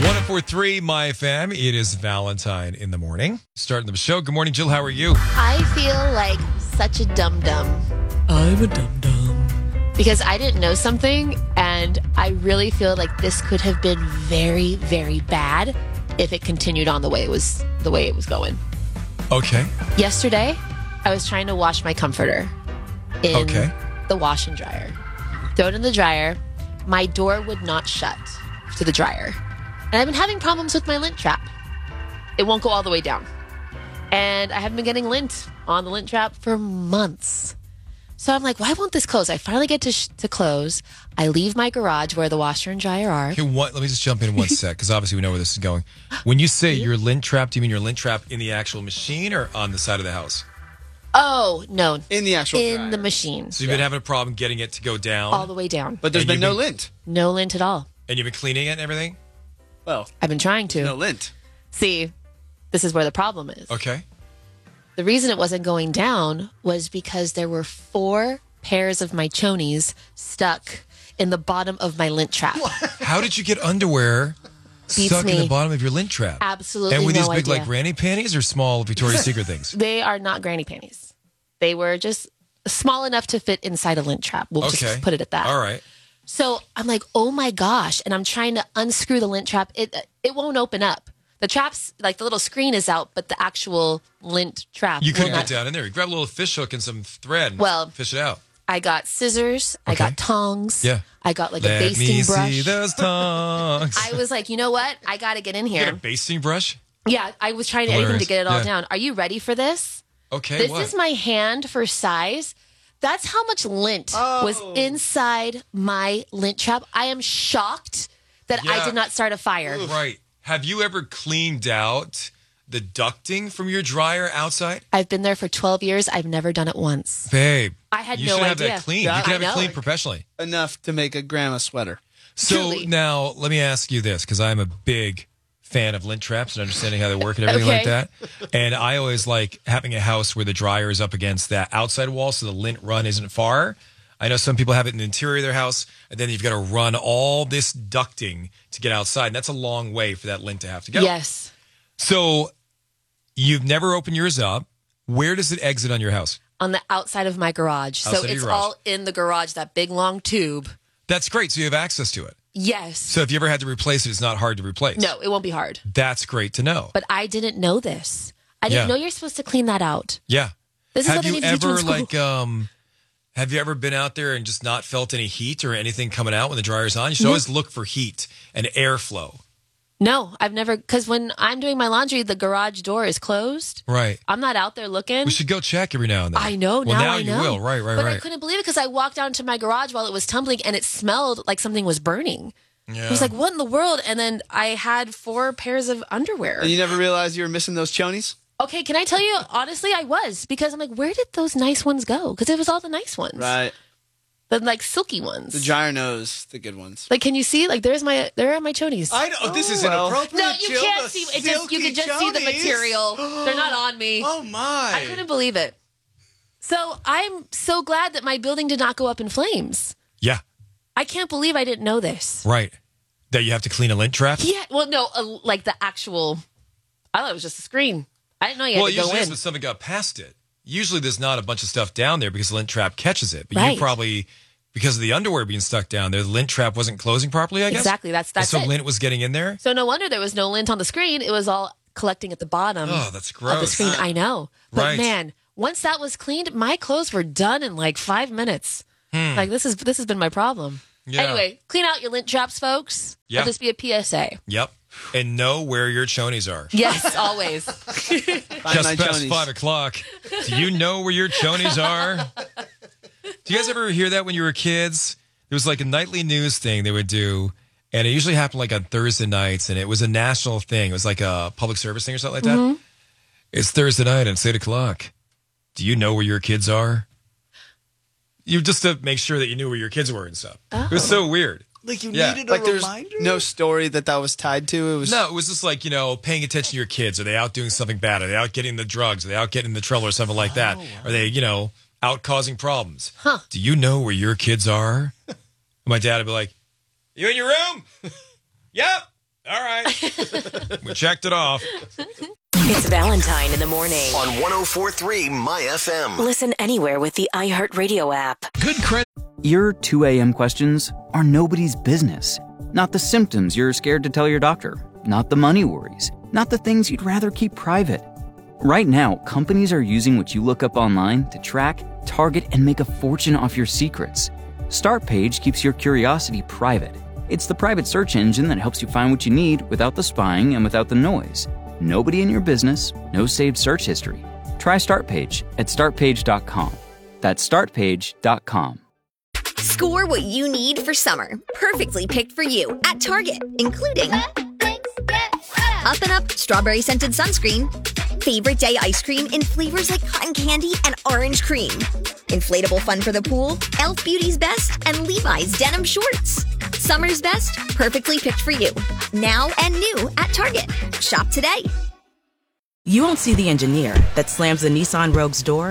104.3 My FM. It is Valentine in the morning. Starting the show. Good morning, Jill. How are you? I feel like such a dum-dum. I'm a dum-dum. Because I didn't know something, and I really feel like this could have been very, very bad if it continued on the way it was going. Okay. Yesterday, I was trying to wash my comforter in the wash and dryer. Throw it in the dryer. My door would not shut to the dryer. And I've been having problems with my lint trap. It won't go all the way down. And I haven't been getting lint on the lint trap for months. So I'm like, why won't this close? I finally get to close. I leave my garage where the washer and dryer are. Okay, let me just jump in one sec, because obviously we know where this is going. When you say your lint trap, do you mean your lint trap in the actual machine or on the side of the house? Oh, no. In the actual dryer. the machine. So you've been having a problem getting it to go down? All the way down. But there's been no lint. No lint at all. And you've been cleaning it and everything? Well, I've been trying to. no lint. See, this is where the problem is. Okay. The reason it wasn't going down was because there were 4 pairs of my chonies stuck in the bottom of my lint trap. How did you get underwear stuck in the bottom of your lint trap? Absolutely And were these no big idea. like granny panties or small Victoria's Secret things? They are not granny panties. They were just small enough to fit inside a lint trap. We'll just put it at that. All right. So I'm like, oh my gosh. And I'm trying to unscrew the lint trap. It won't open up. The trap's, like the little screen is out, but the actual lint trap. You couldn't get down in there. You grab a little fish hook and some thread and fish it out. I got scissors. I got tongs. Yeah. I got like Let a basting me brush. see those tongs. I was like, you know what? I got to get in You here. got a basting brush? Yeah, I was trying anything to get it all down. Are you ready for this? Okay, This is my hand for size. That's how much lint was inside my lint trap. I am shocked that I did not start a fire. Right. Have you ever cleaned out the ducting from your dryer outside? I've been there for 12 years. I've never done it once. Babe, I had you no should have idea. that clean. Yeah, you can I have it know. cleaned professionally. Enough to make a grandma sweater. So Truly. now let me ask you this, because I'm a big fan of lint traps and understanding how they work and everything like that. And I always like having a house where the dryer is up against that outside wall so the lint run isn't far. I know some people have it in the interior of their house, and then you've got to run all this ducting to get outside. And that's a long way for that lint to have to go. Yes. So you've never opened yours up. Where does it exit on your house? On the outside of my garage. Outside So of your it's garage. all in the garage, that big long tube. That's great. So you have access to it. Yes. So if you ever had to replace it, it's not hard to replace. No, it won't be hard. That's great to know. But I didn't know this. I didn't know you're supposed to clean that out. Yeah. This is Have what I you need to teach you in ever school. have you ever been out there and just not felt any heat or anything coming out when the dryer's on? You should always look for heat and airflow. No, I've never, because when I'm doing my laundry, the garage door is closed. Right. I'm not out there looking. We should go check every now and then. I know. Well, now I know. you will. Right. But I couldn't believe it because I walked down to my garage while it was tumbling and it smelled like something was burning. Yeah. I was like, what in the world? And then I had 4 pairs of underwear. And you never realized you were missing those chonies? Okay, can I tell you, honestly, I was. Because I'm like, where did those nice ones go? Because it was all the nice ones. Right. The like silky ones. The dryer knows the good ones. Like, can you see? Like, there are my chonies. I know. This is well. inappropriate. No, you Jill, can't the see. It just you silky can just see the chonies. material. They're not on me. Oh, my. I couldn't believe it. So I'm so glad that my building did not go up in flames. Yeah. I can't believe I didn't know this. Right. That you have to clean a lint trap? Yeah. Well, no, like the actual. I thought it was just a screen. I didn't know you had to go usually in. it's when something got past it. Usually there's not a bunch of stuff down there because the lint trap catches it. But you Right. probably, because of the underwear being stuck down there, the lint trap wasn't closing properly, I guess? Exactly. That's so it. lint was getting in there? So no wonder there was no lint on the screen. It was all collecting at the bottom Oh, that's of the gross. screen. I know. But Right. man, once that was cleaned, my clothes were done in like 5 minutes. Like this has been my problem. Yeah. Anyway, clean out your lint traps, folks. Yeah. Let this be a PSA. Yep. And know where your chonies are. Yes, always. Find Just my past chonies. 5 o'clock. Do you know where your chonies are? Do you guys ever hear that when you were kids? There was like a nightly news thing they would do, and it usually happened like on Thursday nights, and it was a national thing. It was like a public service thing or something like that. It's Thursday night and it's 8 o'clock. Do you know where your kids are? You just to make sure that you knew where your kids were and stuff. It was so weird. Like you Yeah. needed a Like there's reminder? no story that was tied to. It was No, it was just like, paying attention to your kids. Are they out doing something bad? Are they out getting the drugs? Are they out getting the trouble or something like that? Are they, out causing problems? Huh. Do you know where your kids are? My dad would be like, you in your room? Yep. All right. We checked it off. It's Valentine in the morning. On 104.3 My FM. Listen anywhere with the iHeartRadio app. Good credit. Your 2 a.m. questions are nobody's business. Not the symptoms you're scared to tell your doctor. Not the money worries. Not the things you'd rather keep private. Right now, companies are using what you look up online to track, target, and make a fortune off your secrets. Startpage keeps your curiosity private. It's the private search engine that helps you find what you need without the spying and without the noise. Nobody in your business, no saved search history. Try Startpage at startpage.com. That's startpage.com. Score what you need for summer. Perfectly picked for you at Target, including Up and Up strawberry scented sunscreen, favorite day ice cream in flavors like cotton candy and orange cream, inflatable fun for the pool, Elf Beauty's Best, and Levi's denim shorts. Summer's best, perfectly picked for you. Now and new at Target. Shop today. You won't see the engineer that slams the Nissan Rogue's door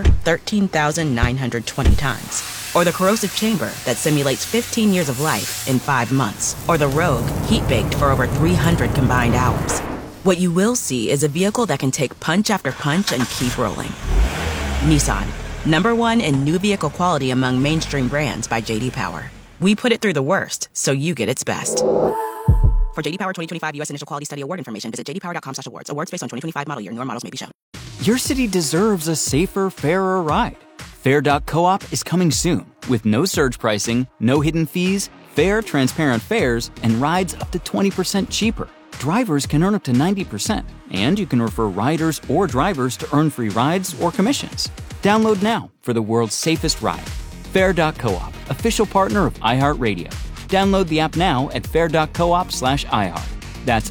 13,920 times. Or the corrosive chamber that simulates 15 years of life in 5 months. Or the Rogue heat-baked for over 300 combined hours. What you will see is a vehicle that can take punch after punch and keep rolling. Nissan, #1 in new vehicle quality among mainstream brands by J.D. Power. We put it through the worst, so you get its best. For J.D. Power 2025 U.S. Initial Quality Study Award information, visit jdpower.com/awards. Awards based on 2025 model year. Newer models may be shown. Your city deserves a safer, fairer ride. Fair.coop is coming soon with no surge pricing, no hidden fees, fair, transparent fares, and rides up to 20% cheaper. Drivers can earn up to 90%, and you can refer riders or drivers to earn free rides or commissions. Download now for the world's safest ride. Fair.coop, official partner of iHeartRadio. Download the app now at fair.coop/iHeart. That's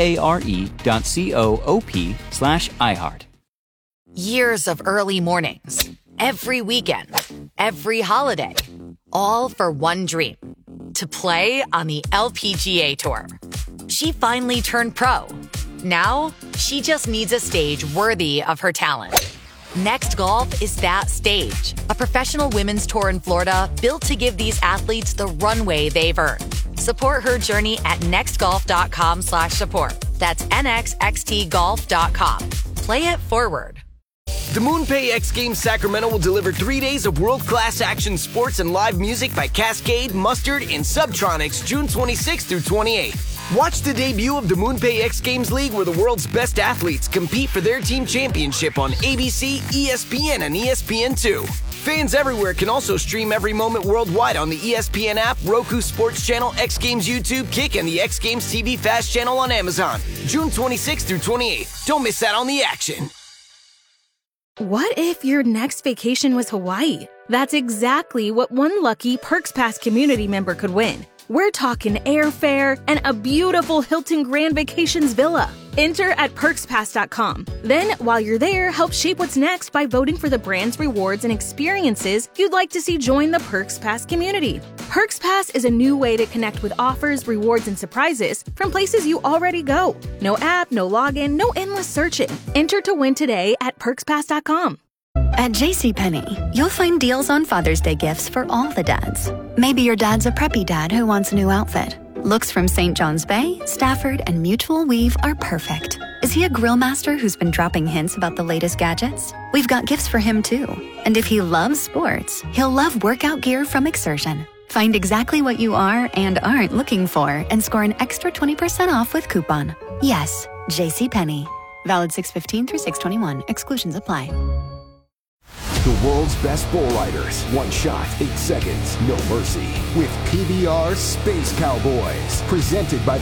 FARE.coop/iHeart. Years of early mornings, every weekend, every holiday, all for one dream, to play on the LPGA Tour. She finally turned pro. Now, she just needs a stage worthy of her talent. Next Golf is that stage, a professional women's tour in Florida built to give these athletes the runway they've earned. Support her journey at nextgolf.com/support. That's nxxtgolf.com. Play it forward. The MoonPay X Games Sacramento will deliver 3 days of world-class action sports and live music by Cascade, Mustard, and Subtronics June 26th through 28th. Watch the debut of the MoonPay X Games League where the world's best athletes compete for their team championship on ABC, ESPN, and ESPN2. Fans everywhere can also stream every moment worldwide on the ESPN app, Roku Sports Channel, X Games YouTube, Kick, and the X Games TV Fast Channel on Amazon. June 26th through 28th. Don't miss out on the action. What if your next vacation was Hawaii? That's exactly what one lucky Perks Pass community member could win. We're talking airfare and a beautiful Hilton Grand Vacations villa. Enter at perkspass.com. Then, while you're there, help shape what's next by voting for the brands, rewards, and experiences you'd like to see join the Perks Pass community. Perks Pass is a new way to connect with offers, rewards, and surprises from places you already go. No app, no login, no endless searching. Enter to win today at perkspass.com. At JCPenney, you'll find deals on Father's Day gifts for all the dads. Maybe your dad's a preppy dad who wants a new outfit. Looks from St. John's Bay, Stafford, and Mutual Weave are perfect. Is he a grill master who's been dropping hints about the latest gadgets? We've got gifts for him too. And if he loves sports, he'll love workout gear from Exertion. Find exactly what you are and aren't looking for and score an extra 20% off with coupon. Yes, JCPenney. Valid 6/15 through 6/21. Exclusions apply. The world's best bull riders. One shot, 8 seconds, no mercy. With PBR Space Cowboys. Presented by